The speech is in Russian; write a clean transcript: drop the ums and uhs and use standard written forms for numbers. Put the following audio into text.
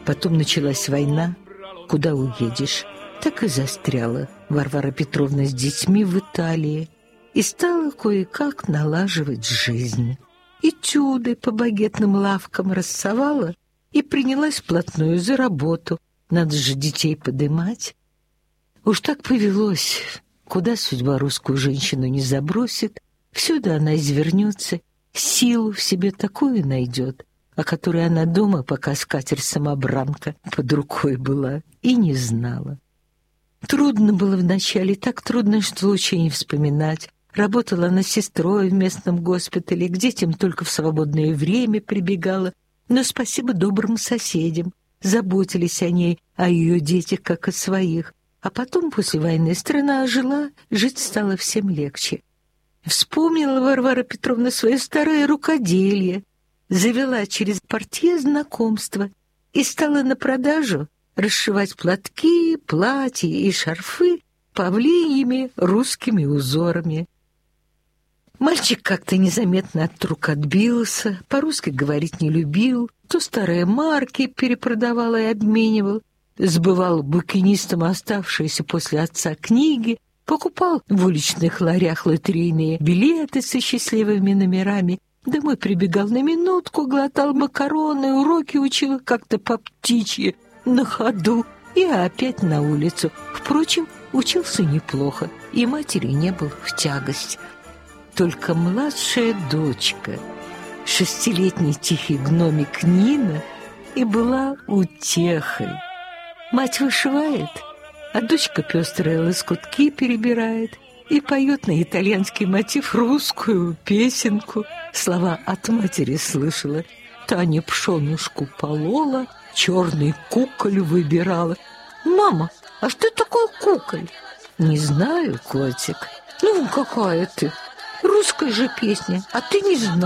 Потом началась война. Куда уедешь? Так и застряла Варвара Петровна с детьми в Италии и стала кое-как налаживать жизнь. Этюды по багетным лавкам рассовала и принялась вплотную за работу. Надо же детей подымать. Уж так повелось. Куда судьба русскую женщину не забросит, всюду она извернется, силу в себе такую найдет, о которой она дома, пока скатерть-самобранка под рукой была, и не знала. Трудно было вначале, так трудно, что лучше не вспоминать. Работала она сестрой в местном госпитале, к детям только в свободное время прибегала, но спасибо добрым соседям, заботились о ней, о ее детях, как о своих. А потом, после войны, страна ожила, жить стало всем легче. Вспомнила Варвара Петровна свое старое рукоделие, завела через портье знакомство и стала на продажу расшивать платки, платья и шарфы павлиньями русскими узорами. Мальчик как-то незаметно от рук отбился, по-русски говорить не любил, то старые марки перепродавал и обменивал, сбывал букинистам оставшиеся после отца книги, покупал в уличных ларях лотерейные билеты со счастливыми номерами, домой прибегал на минутку, глотал макароны, уроки учил как-то по птичьи на ходу и опять на улицу. Впрочем, учился неплохо, и матери не был в тягость. Только младшая дочка, 6-летний тихий гномик Нина, и была утехой. Мать вышивает, а дочка пестрые лоскутки перебирает и поет на итальянский мотив русскую песенку. Слова от матери слышала. Таня пшенушку полола, черный куколь выбирала. «Мама, а что такое куколь?» «Не знаю, котик». «Ну, какая ты? Русская же песня, а ты не знаешь».